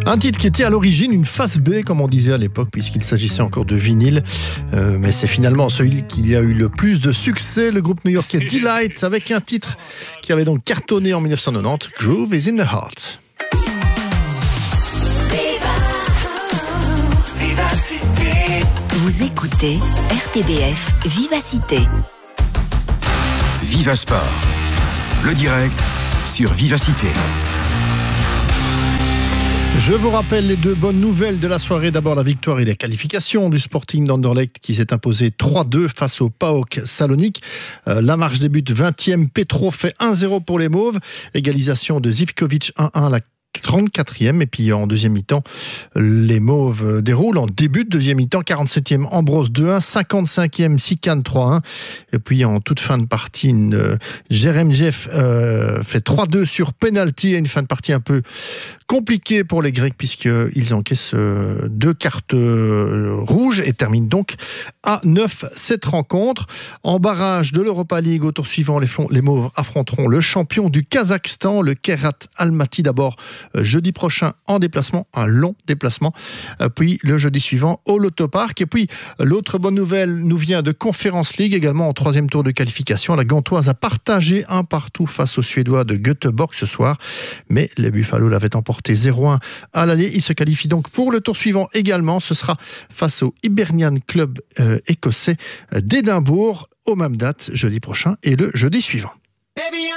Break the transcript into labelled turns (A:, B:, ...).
A: Un titre qui était à l'origine une face B, comme on disait à l'époque, puisqu'il s'agissait encore de vinyle. Mais c'est finalement celui qui a eu le plus de succès, le groupe new-yorkais Delight, avec un titre qui avait donc cartonné en 1990, Groove is in the Heart.
B: Vous écoutez RTBF Vivacité.
C: Viva Sport, le direct sur Vivacité.
A: Je vous rappelle les deux bonnes nouvelles de la soirée. D'abord la victoire et la qualification du Sporting d'Anderlecht qui s'est imposé 3-2 face au PAOK Salonique. La marche débute 20e, Petro fait 1-0 pour les Mauves. Égalisation de Zivkovic 1-1 la 34e, et puis en deuxième mi-temps les Mauves déroulent en début de deuxième mi-temps. 47e Ambrose 2-1, 55e Sikan 3-1, et puis en toute fin de partie Jeremjev fait 3-2 sur penalty, et une fin de partie un peu compliquée pour les Grecs puisqu'ils encaissent 2 cartes rouges et terminent donc à 9 cette rencontre. En barrage de l'Europa League au tour suivant, les Mauves affronteront le champion du Kazakhstan, le Kairat Almaty, d'abord jeudi prochain en déplacement, un long déplacement, puis le jeudi suivant au Lotto Park. Et puis l'autre bonne nouvelle nous vient de Conference League, également en troisième tour de qualification. La Gantoise a partagé 1-1 face aux Suédois de Göteborg ce soir, mais les Buffalo l'avaient emporté 0-1 à l'aller. Ils se qualifient donc pour le tour suivant également. Ce sera face au Hibernian Club écossais d'Édimbourg, aux mêmes dates, jeudi prochain et le jeudi suivant. Baby,